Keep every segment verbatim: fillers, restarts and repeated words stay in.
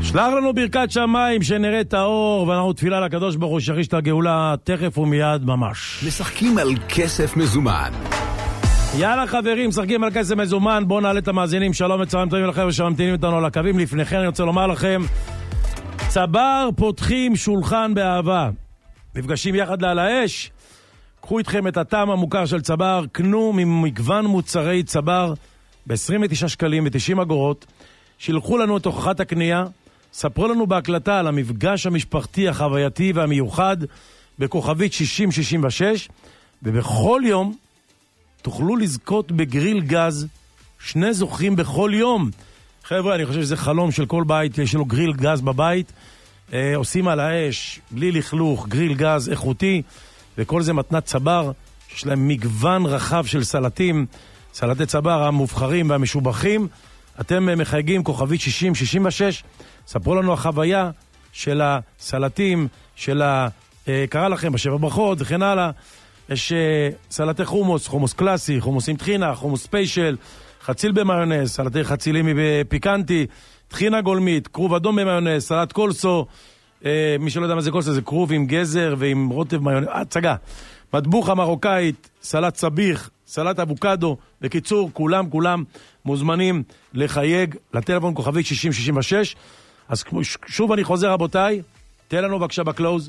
שלח לנו ברכת שמיים שנראה את האור, ואנחנו תפילה לקדוש ברוך הוא שיחיש את הגאולה תכף ומיד ממש. משחקים על כסף מזומן. יאללה חברים, משחקים על כסף מזומן. בואו נעלה את המאזינים. שלום וצהריים טובים לכם ושממתינים איתנו על הקווים. לפניכם אני רוצה לומר לכם, צבר פותחים שולחן באהבה, נפגשים יחד לעל האש. קחו איתכם את הטעם המוכר של צבר, קנו ממגוון מוצרי צבר ב-עשרים ותשעה שקלים ו-תשעים אגורות. שילחו לנו את הוכחת הקנייה, ספרו לנו בהקלטה על המפגש המשפחתי החווייתי והמיוחד בכוכבית שישים שישים ושש, ובכל יום תוכלו לזכות בגריל גז. שני זוכים בכל יום. חבר'ה, אני חושב שזה חלום של כל בית, יש לנו גריל גז בבית, אה, עושים על האש, בלי לכלוך, גריל גז איכותי, וכל זה מתנת צבר, שיש להם מגוון רחב של סלטים, סלטי צבר המובחרים והמשובחים. אתם מחייגים כוכבית שישים שישים ושש, ספרו לנו החוויה של הסלטים, של ה... אה, קרא לכם בשבע ברכות וכן הלאה. יש אה, סלטי חומוס, חומוס קלאסי, חומוס עם טחינה, חומוס ספיישל, חציל במיונז, סלטי חצילים בפיקנטי, טחינה גולמית, קרוב אדום במיונז, סלט קולסו, אה, מי שלא יודע מה זה קולסו, זה קרוב עם גזר ועם רוטב מיונז, הצגה. מטבוחה מרוקאית, סלט סביח, סלט אבוקדו. בקיצור, כולם, כולם מוזמנים לחייג לטלפון כוכבית שישים שישים ושש. אז שוב אני חוזר רבותיי, תן לנו בבקשה בקלוז.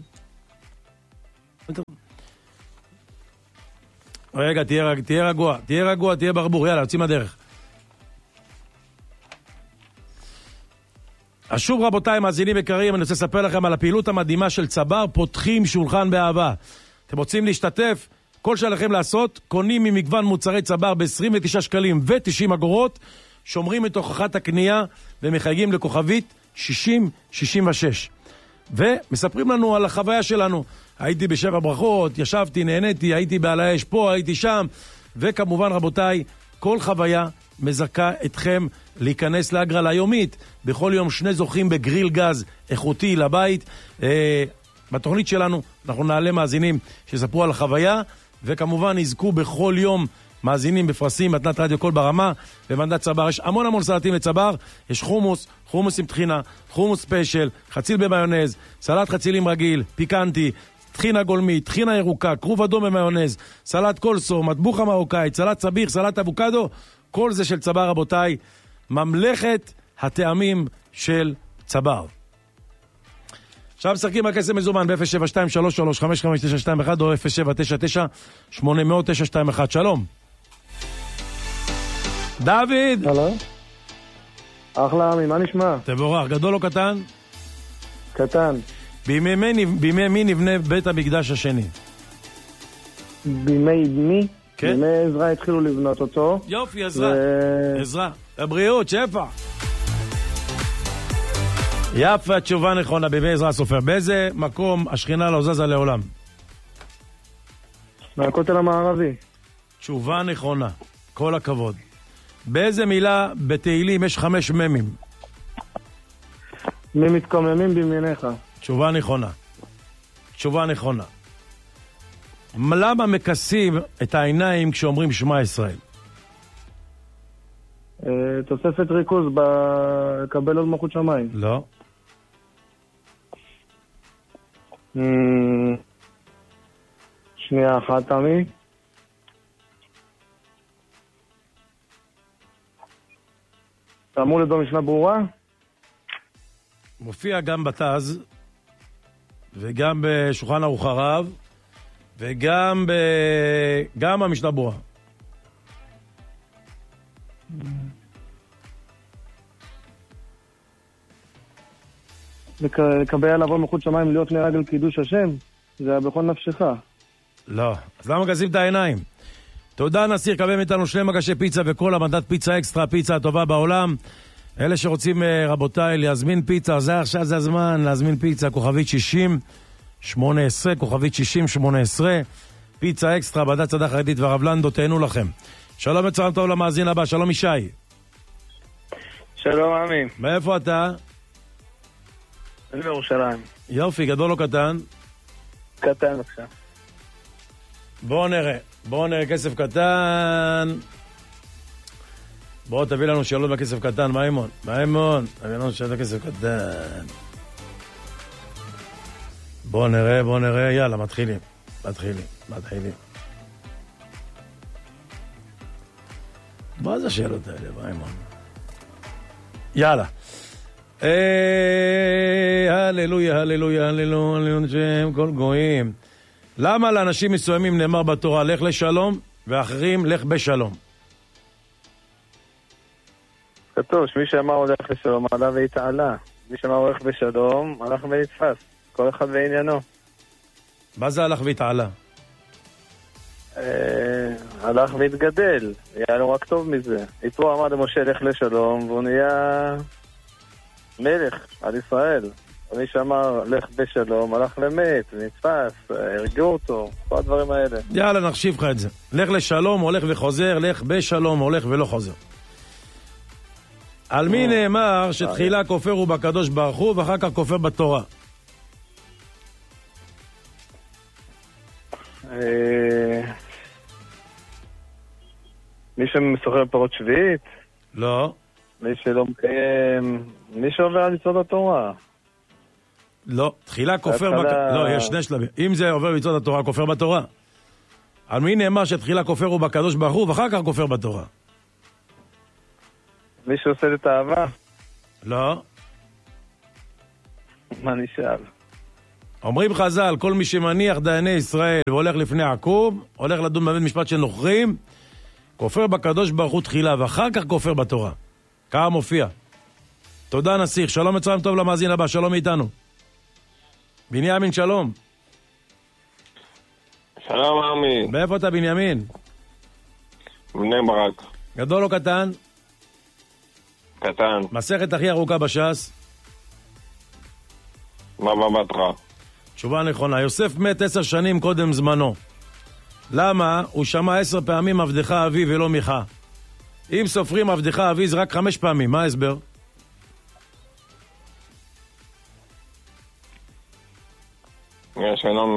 רגע, תהיה, תהיה רגוע, תהיה רגוע, תהיה ברבור, יאללה, יוצאים הדרך. אז שוב רבותיי, מאזינים יקרים, אני רוצה לספר לכם על הפעילות המדהימה של צבר, פותחים שולחן באהבה. אתם רוצים להשתתף? כל שלכם לעשות, קונים ממגוון מוצרי צבר ב-עשרים ותשעה שקלים ו-תשעים אגורות, שומרים את הוכחת הקנייה ומחייגים לכוכבית שישים שישים ושש. ומספרים לנו על החוויה שלנו. הייתי בשבע ברכות, ישבתי, נהניתי, הייתי בעל האש פה, הייתי שם. וכמובן רבותיי, כל חוויה מזכה אתכם להיכנס להגרלה יומית. בכל יום שני זוכים בגריל גז איכותי לבית. אה, בתוכנית שלנו אנחנו נעלה מאזינים שספרו על החוויה, וכמובן יזכו בכל יום מאזינים בפרסים, מתנת רדיו קול ברמה, במנדט צבר. יש המון המון סלטים לצבר, יש חומוס, חומוס עם טחינה, חומוס ספיישל, חציל במיונז, סלט חצילים רגיל, פיקנטי, טחינה גולמית, טחינה ירוקה, קרוב אדום במיונז, סלט קולסו, מטבוחה מרוקאית, סלט סביח, סלט אבוקדו, כל זה של צבר רבותיי, ממלכת הטעמים של צבר. עכשיו משחקים הכסף מזומן ב-אפס שבע שתיים שלוש שלוש חמש חמש תשע שתיים אחת או אפס שבע תשע תשע שמונה אפס אפס תשע שתיים אחת. שלום דוד. הלו, אחלה עמי, מה נשמע? תבורך, גדול או קטן? קטן. בימי, בימי מי נבנה בית המקדש השני? בימי מי? כן? בימי עזרא התחילו לבנות אותו. יופי, עזרא ו... עזרא, הבריאות, שפע. יפה, תשובה נכונה, בימי עזרא הסופר. באיזה מקום השכינה לא זזה לעולם? מהכותל המערבי. תשובה נכונה, כל הכבוד. באיזה מילה בתהילים יש חמש ממים? מי מתקוממים בימיניך? תשובה נכונה. תשובה נכונה. למה מכסים את העיניים כשאומרים שמע ישראל? אה, תוספת ריכוז בקבל עוד מלכות שמיים. לא. אה, שנייה אחת עמי. אתה אמור לדבר משנה ברורה? מופיע גם בתז, וגם בשולחן ערוך הרב, וגם ב... גם המשנה ברורה. לקבל עליו עוד מלכות שמיים להיות לרגל קידוש השם? זה היה בכל נפשך. לא. אז למה מכסים את העיניים? תודה נסיר, קבל מאיתנו שני מגשי פיצה וכל המדד פיצה אקסטרה, פיצה הטובה בעולם. אלה שרוצים רבותיי להזמין פיצה, זה עכשיו זה הזמן להזמין פיצה, כוכבית שישים שמונה עשרה, כוכבית שישים שמונה עשרה, פיצה אקסטרה, בדת צדה חרדית והרב לנדו, תהנו לכם. שלום וצהריים טוב למאזין הבא, שלום ישי. שלום עמי. מאיפה אתה? אני בירושלים. יופי, גדול או קטן? קטן עכשיו. בואו נראה, בואו נראה כסף קטן. בוא תביא לנו שאלות בכסף קטן, מימון. מימון, תביא לנו שאלות בכסף קטן. בוא נראה, בוא נראה, יאללה, מתחילים. מתחילים, מתחילים. מה זה השאלות האלה, מימון? יאללה. הללויה, הללויה, הללויה, הללויה, שם כל גויים. למה לאנשים מסוימים נאמר בתורה לך לשלום, ואחרים לך בשלום? כתוב שמי שאמר הולך לשלום עלה והתעלה. מי שאמר הולך בשלום הלך ונתפס. כל אחד בעניינו. מה זה הלך והתעלה? הלך והתגדל. היה לו רק טוב מזה. יתרו אמר למשה לך לשלום והוא נהיה מלך על ישראל. מי שאמר לך בשלום הלך למת, נתפס, הרגעו אותו, כל הדברים האלה. יאללה, נחשיב לך את זה. לך לשלום, הולך וחוזר, לך בשלום, הולך ולא חוזר. על מי נאמר שתחילה כופר הוא בקדוש ברוך הוא ואחר כך כופר בתורה? מי שמסוחר פרות שביעית? לא. מי שלא מקיים... מי שעובר על מצוות התורה? לא, תחילה כופר בק... לא, יש שני שלבים. אם זה עובר מצוות התורה, כופר בתורה. על מי נאמר שתחילה כופר הוא בקדוש ברוך הוא ואחר כך כופר בתורה? מי שעושה את האהבה? לא. מה נשאל? אומרים חז"ל, כל מי שמניח דייני ישראל והולך לפני עקוב, הולך לדון בבית משפט של נוכרים, כופר בקדוש ברוך הוא תחילה ואחר כך כופר בתורה. ככה מופיע. תודה נסיך, שלום מצרים טוב למאזין הבא, שלום איתנו. בנימין, שלום. שלום עמי. מאיפה אתה בנימין? בני ברק. גדול או קטן? קטן. מסכת הכי ארוכה בש"ס? בבא בתרא. תשובה נכונה. יוסף מת עשר שנים קודם זמנו. למה? הוא שמע עשר פעמים עבדך אבי ולא מיכה. אם סופרים עבדך אבי זה רק חמש פעמים, מה ההסבר? יש היום...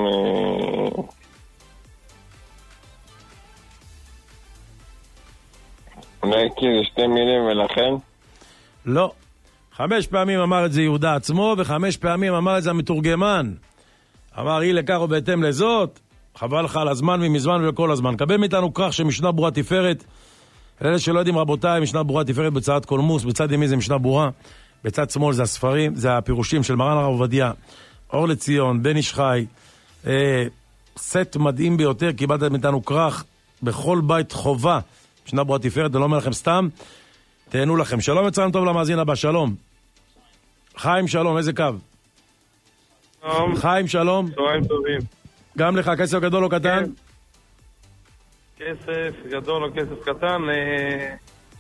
אולי כי זה שתי מילים ולכן? לא. חמש פעמים אמר את זה יהודה עצמו, וחמש פעמים אמר את זה המתורגמן. אמר, אי לכך ובהתאם לזאת, חבל לך על הזמן ומזמן ולכל הזמן. קבל מאיתנו כרך שמשנה ברורה תפארת. אלה שלא יודעים רבותיי, משנה ברורה תפארת בצד קולמוס, בצד ימין זה משנה ברורה, בצד שמאל זה הספרים, זה הפירושים של מרן הרב עובדיה, אור לציון, בן איש חי, אה, סט מדהים ביותר, קיבלתם מאיתנו כרך בכל בית חובה, משנה ברורה תפארת, אני לא אומר לכם סתם, תהנו לכם. שלום מצרים טוב למאזין הבא, שלום. חיים שלום, איזה קו? שלום. חיים שלום. צהריים טובים. גם לך, כסף גדול או קטן? כן. כסף גדול או כסף קטן? אה...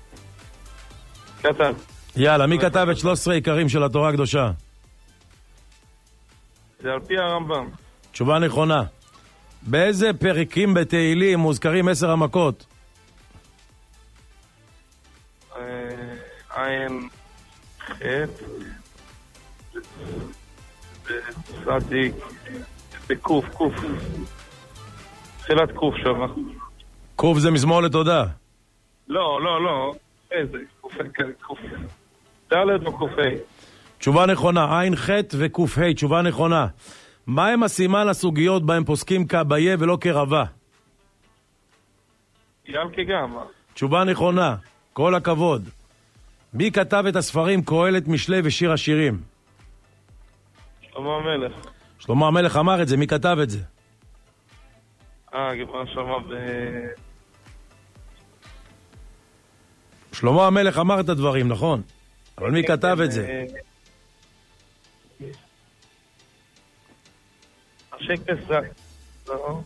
קטן. יאללה, מי כתב את שלושה עשר עיקרים של התורה הקדושה? זה על פי הרמב"ם. תשובה נכונה. באיזה פרקים בתהילים מוזכרים עשר המכות? עין חטא בצדיק בקוף, קוף תחילת קוף שווה. קוף זה מזמור לתודה. לא, לא, לא איזה קוף קוף דלת או קוף ה'. תשובה נכונה, עין חטא וקוף ה', תשובה נכונה. מה הם הסימן הסוגיות בהם פוסקים כביה ולא כרבה? יאל כגם. תשובה נכונה, כל הכבוד. מי כתב את הספרים קהלת, משלי ושיר השירים? שלמה המלך. שלמה המלך אמר את זה, מי כתב את זה? אה, גמרא שמה ב... שלמה המלך אמר את הדברים, נכון? אבל מי כתב את זה? השקט זה... לא.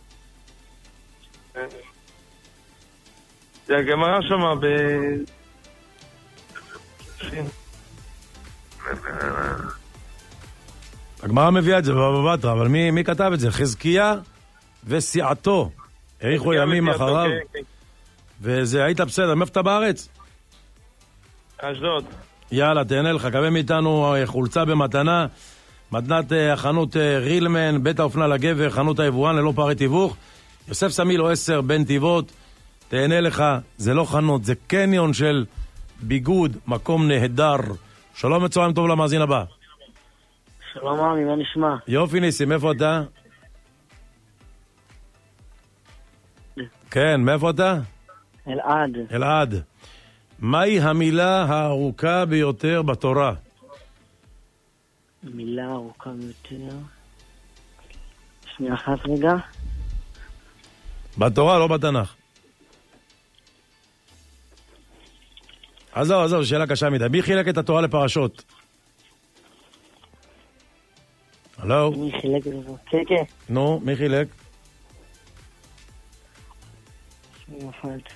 זה הגמרא שמה ב... הגמרא מביאה את זה בבא בתרא, אבל מי, מי כתב את זה? חזקיה וסיעתו האריכו ימים אחריו, וזה היית בסדר. מאיפה אתה בארץ? אשדוד. יאללה, תהנה לך, קבל מאיתנו חולצה במתנה, מתנת החנות רילמן, בית האופנה לגבר, חנות היבואן ללא פערי תיווך. יוסף סמיל או עשר בן טבעות, תהנה לך, זה לא חנות, זה קניון של ביגוד, מקום נהדר. שלום וצהריים טוב למאזין הבא. שלום עמי, מה נשמע? יופי ניסים, איפה אתה? כן, מאיפה אתה? אלעד. אלעד. מהי המילה הארוכה ביותר בתורה? מילה ארוכה ביותר. שנייה אחת רגע. בתורה, לא בתנ"ך. עזוב, עזוב, שאלה קשה מדי. מי חילק את התורה לפרשות? הלו? מי חילק את זה? כן, כן. נו, מי חילק? שנייה אחת.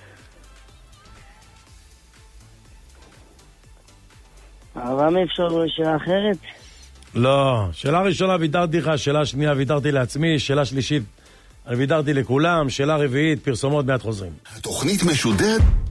אבל מה אפשר שאלה אחרת? לא, שאלה ראשונה ויתרתי לך, שאלה שנייה ויתרתי לעצמי, שאלה שלישית אני ויתרתי לכולם, שאלה רביעית, פרסומות מעט חוזרים. התוכנית משודרת